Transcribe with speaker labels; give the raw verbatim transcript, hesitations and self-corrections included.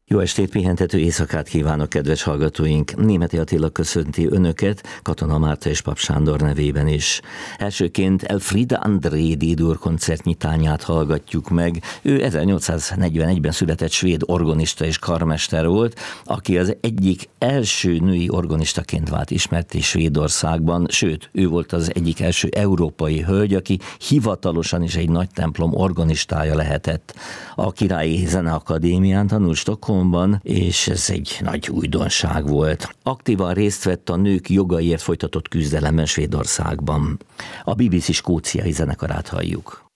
Speaker 1: Jó estét, pihentető éjszakát kívánok, kedves hallgatóink! Németi Attila köszönti önöket, Katona Márta és Pap Sándor nevében is. Elsőként Elfriede André D-dur koncertnyitányát hallgatjuk meg. Ő ezernyolcszáznegyvenegyben született svéd organista és karmester volt, aki az egyik első női organistaként vált ismertté Svédországban, sőt, ő volt az egyik első európai hölgy, aki hivatalosan is egy nagy templom organistája lehetett. A Királyi Zeneakadémián tanult Stockholm, és ez egy nagy újdonság volt. Aktívan részt vett a nők jogaiért folytatott küzdelemben Svédországban. A bé bé cé skóciai zenekarát halljuk.